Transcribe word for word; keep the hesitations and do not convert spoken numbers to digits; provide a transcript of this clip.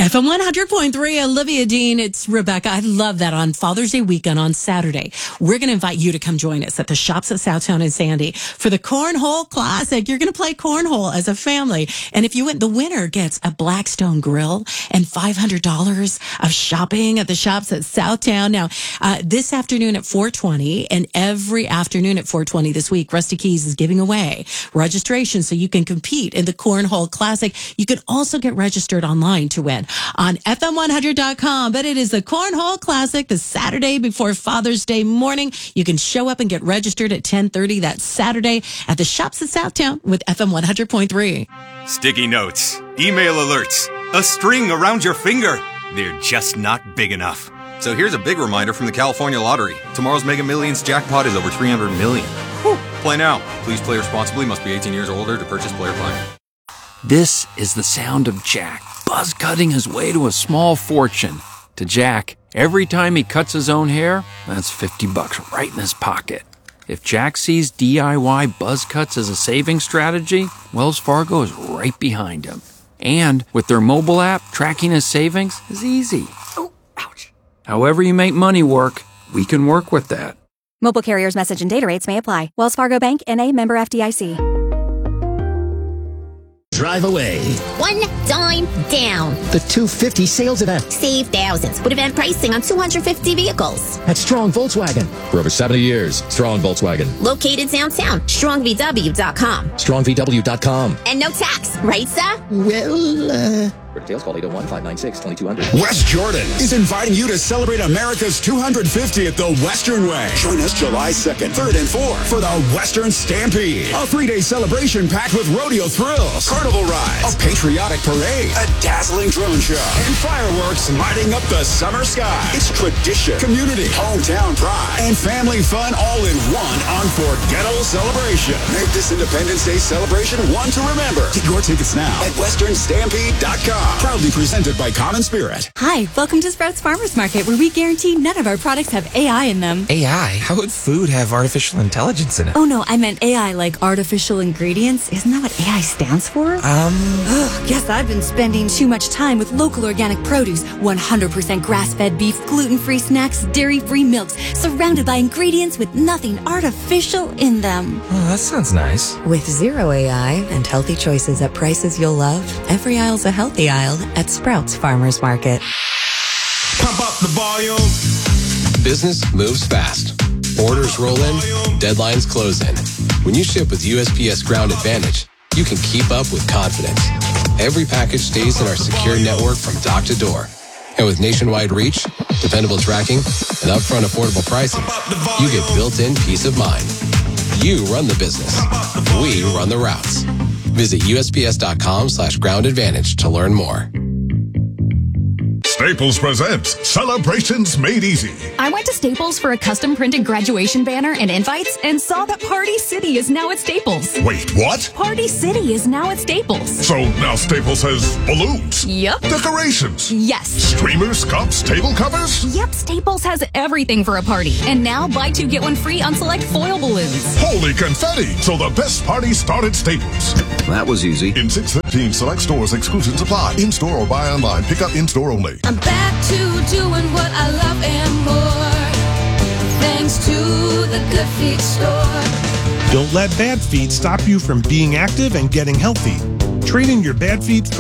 F M one hundred point three, Olivia Dean, it's Rebecca. I love that on Father's Day weekend on Saturday. We're going to invite you to come join us at the Shops at Southtown in Sandy for the Cornhole Classic. You're going to play cornhole as a family. And if you win, the winner gets a Blackstone grill and five hundred dollars of shopping at the Shops at Southtown. Now, uh, this afternoon at four twenty and every afternoon at four twenty this week, Rusty Keys is giving away registration so you can compete in the Cornhole Classic. You can also get registered online to win on F M one hundred dot com. But it is the Cornhole Classic, the Saturday before Father's Day morning. You can show up and get registered at ten thirty that Saturday at the Shops at Southtown with F M one hundred point three. Sticky notes, email alerts, a string around your finger. They're just not big enough. So here's a big reminder from the California Lottery. Tomorrow's Mega Millions jackpot is over three hundred million dollars. Whew. Play now. Please play responsibly. Must be eighteen years or older to purchase player plan. This is the sound of Jack buzz cutting his way to a small fortune. To Jack, every time he cuts his own hair, that's fifty bucks right in his pocket. If Jack sees D I Y buzz cuts as a saving strategy, Wells Fargo is right behind him. And with their mobile app, tracking his savings is easy. Oh, ouch. However you make money work, we can work with that. Mobile carriers' message and data rates may apply. Wells Fargo Bank, N A, member F D I C. Drive away. One dime down. The two fifty sales event. Save thousands with event pricing on two hundred fifty vehicles. At Strong Volkswagen. For over seventy years, Strong Volkswagen. Located downtown. strong v w dot com. strong v w dot com. And no tax, right, sir? Well, uh... For details, call eight oh one, five nine six, two two zero zero. West Jordan is inviting you to celebrate America's two hundred fiftieth the Western way. Join us July second, third, and fourth for the Western Stampede. A three-day celebration packed with rodeo thrills, carnival rides, a patriotic parade, a dazzling drone show, and fireworks lighting up the summer sky. It's tradition, community, hometown pride, and family fun all in one unforgettable celebration. Make this Independence Day celebration one to remember. Get your tickets now at western stampede dot com. Proudly presented by Common Spirit. Hi, welcome to Sprouts Farmers Market, where we guarantee none of our products have A I in them. A I? How would food have artificial intelligence in it? Oh no, I meant A I like artificial ingredients. Isn't that what A I stands for? Um... Ugh, guess I've been spending too much time with local organic produce, one hundred percent grass-fed beef, gluten-free snacks, dairy-free milks, surrounded by ingredients with nothing artificial in them. Oh, that sounds nice. With zero A I and healthy choices at prices you'll love, every aisle's a healthy aisle at Sprouts Farmers Market. Pump up the volume. Business moves fast. Orders roll in, deadlines close in. When you ship with U S P S Ground Advantage, you can keep up with confidence. Every package stays in our secure network from dock to door. And with nationwide reach, dependable tracking, and upfront affordable pricing, you get built-in peace of mind. You run the business. We run the routes. Visit U S P S dot com slash ground advantage to learn more. Staples presents Celebrations Made Easy. I went to Staples for a custom printed graduation banner and invites and saw that Party City is now at Staples. Wait, what? Party City is now at Staples. So now Staples has balloons? Yep. Decorations? Yes. Streamers, cups, table covers? Yep, Staples has everything for a party. And now buy two, get one free on select foil balloons. Holy confetti! So the best party started Staples. That was easy. In six fifteen select stores, exclusions apply. In-store or buy online. Pick up in-store only. I'm back to doing what I love and more, thanks to the Good Feet store. Don't let bad feet stop you from being active and getting healthy. Trade in your bad feet for